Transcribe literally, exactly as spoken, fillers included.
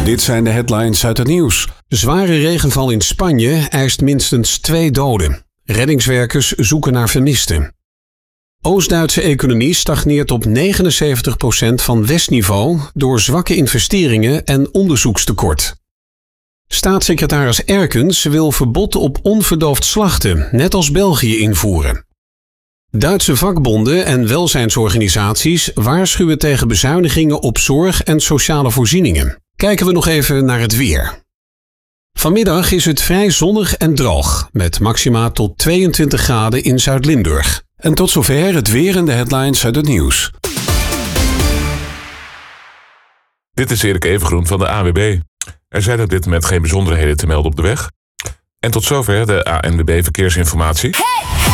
Dit zijn de headlines uit het nieuws. Zware regenval in Spanje eist minstens twee doden. Reddingswerkers zoeken naar vermisten. Oost-Duitse economie stagneert op negenenzeventig procent van Westniveau door zwakke investeringen en onderzoekstekort. Staatssecretaris Erkens wil verbod op onverdoofd slachten, net als België, invoeren. Duitse vakbonden en welzijnsorganisaties waarschuwen tegen bezuinigingen op zorg en sociale voorzieningen. Kijken we nog even naar het weer. Vanmiddag is het vrij zonnig en droog, met maxima tot tweeëntwintig graden in Zuid-Limburg. En tot zover het weer en de headlines uit het nieuws. Dit is Erik Evengroen van de A N W B. Er zijn op dit moment geen bijzonderheden te melden op de weg. En tot zover de A N W B Verkeersinformatie. Hey!